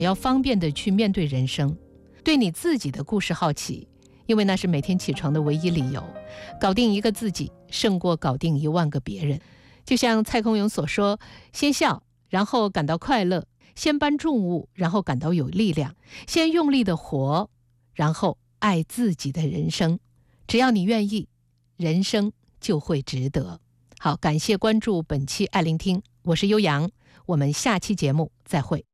要方便地去面对人生，对你自己的故事好奇，因为那是每天起床的唯一理由。搞定一个自己，胜过搞定10000个别人。就像蔡康永所说，先笑，然后感到快乐；先搬重物，然后感到有力量；先用力的活，然后爱自己的人生。只要你愿意，人生就会值得。好，感谢关注本期爱聆听，我是悠扬，我们下期节目再会。